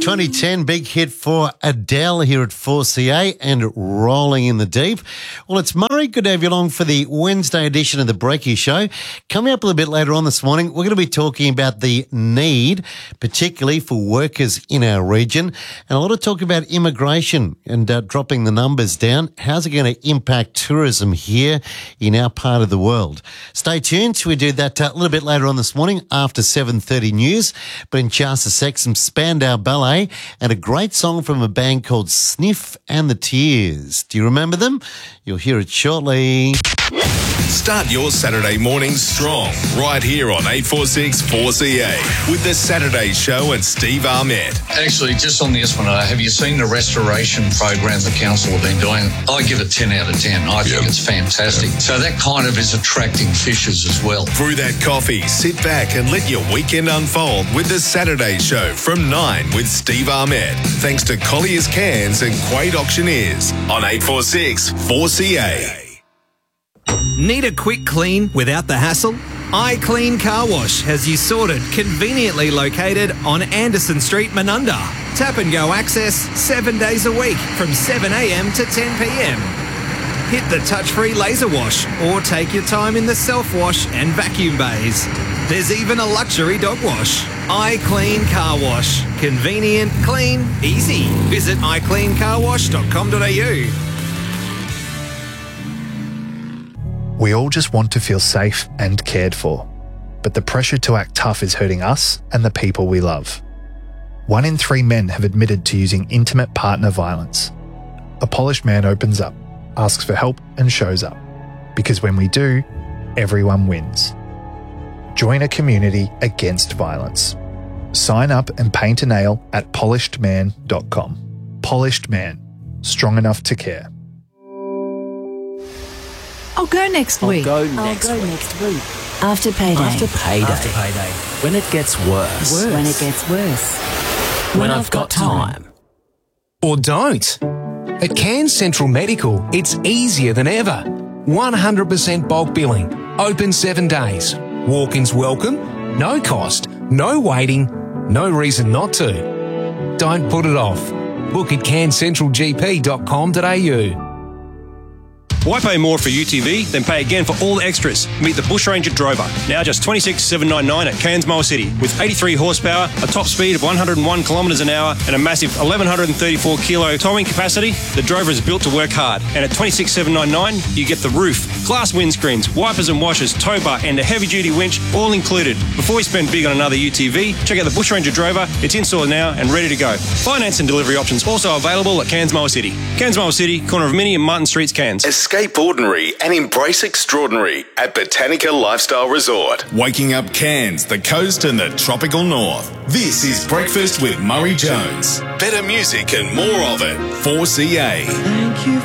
2010 big hit for Adele here at 4CA and Rolling in the Deep. Well, it's Murray. Good to have you along for the Wednesday edition of the Breaky Show. Coming up a little bit later on this morning, we're going to be talking about the need, particularly for workers in our region, and a lot of talk about immigration and dropping the numbers down. How's it going to impact tourism here in our part of the world? Stay tuned. We do that a little bit later on this morning after 7:30 news. But in just a sec, some Spandau Ballet and a great song from a band called Sniff and the Tears. Do you remember them? You'll hear it shortly. Start your Saturday mornings strong right here on 846 4CA with the Saturday Show and Steve Ahmed. Actually, just on this one, have you seen the restoration program the council have been doing? I give it 10 out of 10. I think it's fantastic. So that kind of is attracting fishers as well. Brew that coffee, sit back and let your weekend unfold with the Saturday Show from 9 with Steve Ahmed. Thanks to Collier's Cans and Quade Auctioneers on 846 4CA. Need a quick clean without the hassle? iClean Car Wash has you sorted, conveniently located on Anderson Street, Menunda. Tap and go access 7 days a week from 7 a.m. to 10 p.m. Hit the touch-free laser wash or take your time in the self-wash and vacuum bays. There's even a luxury dog wash. iClean Car Wash. Convenient, clean, easy. Visit icleancarwash.com.au. We all just want to feel safe and cared for, but the pressure to act tough is hurting us and the people we love. 1 in 3 men have admitted to using intimate partner violence. A polished man opens up, asks for help and shows up. Because when we do, everyone wins. Join a community against violence. Sign up and paint a nail at polishedman.com. Polished Man. Strong enough to care. I'll go next week. I'll go next week. After payday. After payday. When it gets worse. When it gets worse. When I've got time. Or don't. At Cairns Central Medical, it's easier than ever. 100% bulk billing. Open 7 days. Walk-ins welcome. No cost. No waiting. No reason not to. Don't put it off. Book at cairnscentralgp.com.au. Why pay more for UTV than pay again for all the extras? Meet the Bushranger Drover, now just $26,799 at Cairns Mower City. With 83 horsepower, a top speed of 101 kilometres an hour and a massive 1,134 kilo towing capacity, the Drover is built to work hard. And at $26,799, you get the roof, glass windscreens, wipers and washers, tow bar and a heavy-duty winch, all included. Before we spend big on another UTV, check out the Bushranger Drover. It's in store now and ready to go. Finance and delivery options also available at Cairns Mower City. Cairns Mower City, corner of Minnie and Martin Streets, Cairns. Escape ordinary and embrace extraordinary at Botanica Lifestyle Resort. Waking up Cairns, the coast and the tropical north. This is Breakfast with Murray Jones. Better music and more of it. 4CA. Thank you